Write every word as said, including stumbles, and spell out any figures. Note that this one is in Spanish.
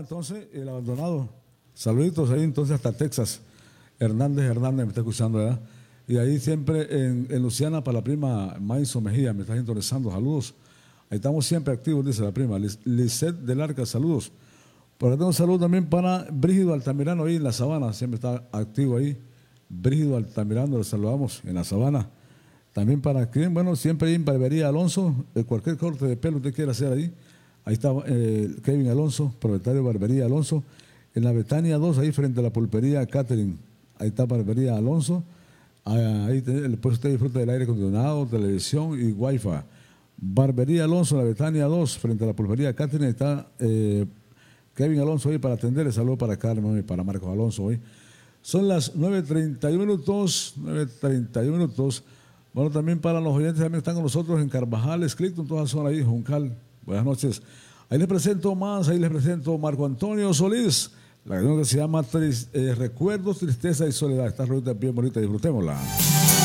entonces el abandonado. Saluditos ahí entonces hasta Texas. Hernández Hernández me está escuchando, ¿verdad? Y ahí siempre en, en Luciana para la prima Maiso Mejía, me está sintonizando, saludos. Ahí estamos siempre activos, dice la prima. Lisset del Arca, saludos. Por acá tengo un saludo también para Brígido Altamirano ahí en la Sabana, siempre está activo ahí. Brígido Altamirano, lo saludamos en la Sabana. También para quien, bueno, siempre ahí en Barbería Alonso, eh, cualquier corte de pelo usted quiera hacer ahí. Ahí está eh, Kevin Alonso, propietario de Barbería Alonso. En la Betania dos, ahí frente a la pulpería Catherine. Ahí está Barbería Alonso. Ahí después usted disfruta del aire acondicionado, televisión y wifi. Barbería Alonso, la Betania dos, frente a la pulpería Catherine. Está eh, Kevin Alonso ahí para atenderle. Saludos para Carmen y para Marcos Alonso hoy. Son las nueve treinta y uno minutos. nueve treinta y uno minutos. Bueno, también para los oyentes también están con nosotros en Carvajal, Clicton, toda la zona ahí, Juncal. Buenas noches. Ahí les presento más, ahí les presento Marco Antonio Solís. La canción que se llama eh, Recuerdos, Tristeza y Soledad. Esta ruta bien bonita, disfrutémosla.